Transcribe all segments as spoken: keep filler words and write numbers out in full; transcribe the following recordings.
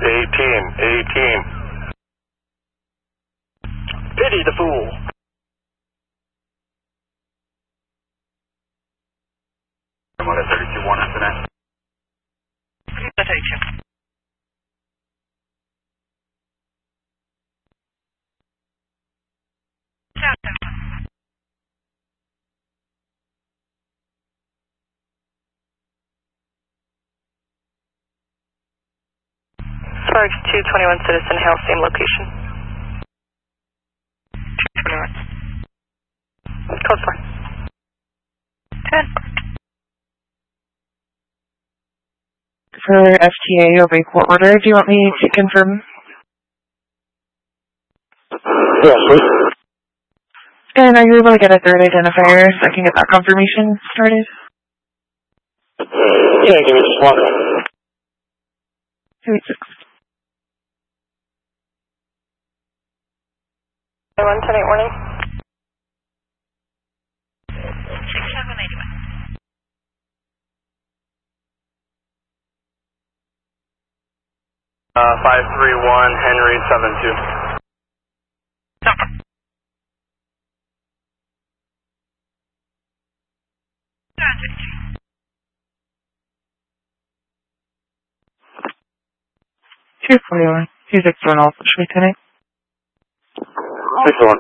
eighteen, eighteen. Pity the fool. One at thirty-two one incident. thirty-two. Sparks two twenty-one Citizen Hail, same location. twenty-one. Code four. ten. For F T A over a court order, do you want me to confirm? Yes, please. And are you able to get a third identifier so I can get that confirmation started? Yeah, give me just one. two eight six. one ten eight warning. six seven eight one. Uh, five three one Henry seven two. two forty-one. two six one also should be ten eight. six one.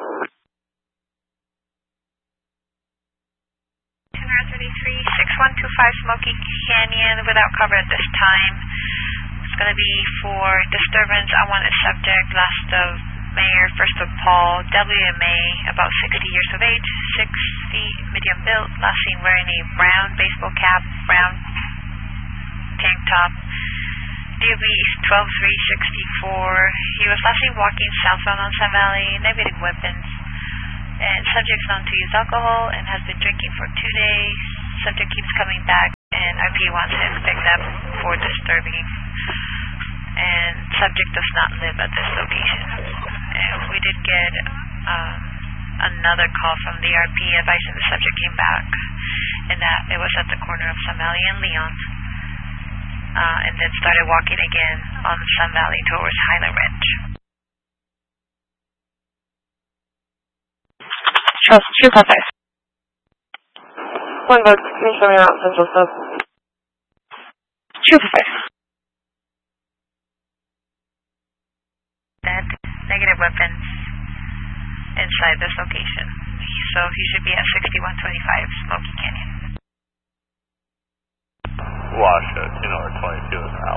thirty-three, six one two five Smoky Canyon without cover at this time. It's going to be for disturbance. I want a subject, last of Mayor, first of Paul, W M A, about sixty years of age, six feet, medium built, last seen wearing a brown baseball cap, brown tank top. D O B is twelve three sixty-four. He was last seen walking southbound on Sun Valley, navigating weapons. And subject's known to use alcohol and has been drinking for two days. Subject keeps coming back, and R P wants him picked up for disturbing. And subject does not live at this location. And we did get um, another call from the R P advising the subject came back, and that it was at the corner of Sun Valley and Leon. Uh, and then started walking again on Sun Valley towards Highland Ranch. Trust two contact. One vote, can you show me around Central Sub? two five. Dead, negative weapons inside this location. So he should be at sixty-one twenty-five Smoky Canyon. Wash it, you know, twenty-two.